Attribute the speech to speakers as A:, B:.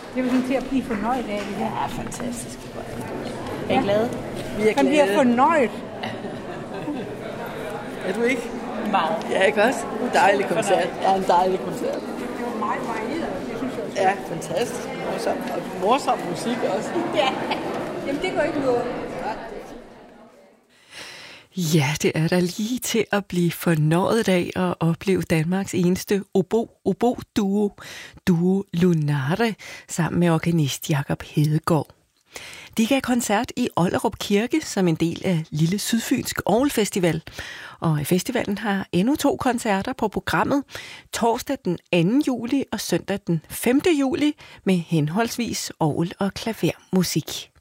A: Det var sådan til at blive fornøjet af det her.
B: Ja, fantastisk. Er I glade? Vi er
A: Man bliver fornøjet.
B: Er du ikke?
C: Meget.
B: Ja, ikke også? Dejlig koncert. Ja, en dejlig koncert.
A: Det var meget varieret, det synes jeg også.
B: Ja, fantastisk. Morsom musik også.
A: Ja, jamen det går ikke noget.
D: Ja, det er da lige til at blive fornøjet af at opleve Danmarks eneste obo-duo, Duo Lunare, sammen med organist Jakob Hedegaard. De gav koncert i Ollerup Kirke som en del af Lille Sydfynsk Orgelfestival. Og festivalen har endnu 2 koncerter på programmet. Torsdag den 2. juli og søndag den 5. juli med henholdsvis orgel- og klavermusik.